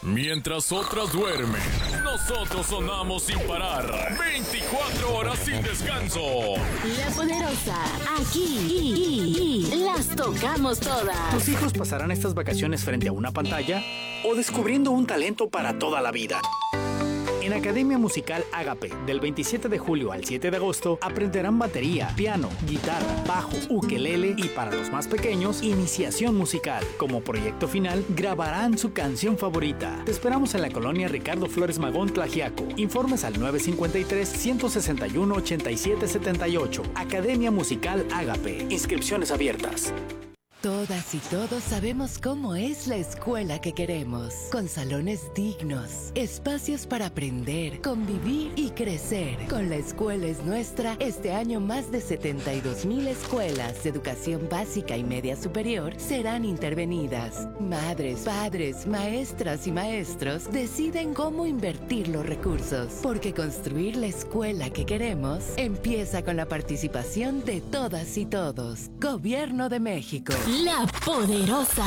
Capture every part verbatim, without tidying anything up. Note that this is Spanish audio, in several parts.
Mientras otras duermen, nosotros sonamos sin parar. veinticuatro horas sin descanso. La Poderosa, aquí las tocamos todas. ¿Tus hijos pasarán estas vacaciones frente a una pantalla o descubriendo un talento para toda la vida? En Academia Musical Ágape, del veintisiete de julio al siete de agosto, aprenderán batería, piano, guitarra, bajo, ukelele y, para los más pequeños, iniciación musical. Como proyecto final, grabarán su canción favorita. Te esperamos en la colonia Ricardo Flores Magón, Tlaxiaco. Informes al nueve cinco tres, uno seis uno, ocho siete siete ocho. Academia Musical Ágape. Inscripciones abiertas. Todas y todos sabemos cómo es la escuela que queremos, con salones dignos, espacios para aprender, convivir y crecer. Con La Escuela es Nuestra, este año más de setenta y dos mil escuelas de educación básica y media superior serán intervenidas. Madres, padres, maestras y maestros deciden cómo invertir los recursos, porque construir la escuela que queremos empieza con la participación de todas y todos. Gobierno de México. La Poderosa.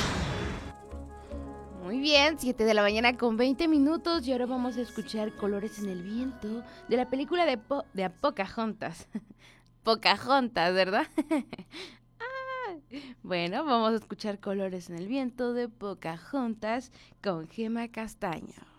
Muy bien, siete de la mañana con veinte minutos y ahora vamos a escuchar Colores en el Viento de la película de, po de Pocahontas. Pocahontas, ¿verdad? ah, bueno, vamos a escuchar Colores en el Viento de Pocahontas con Gema Castaño.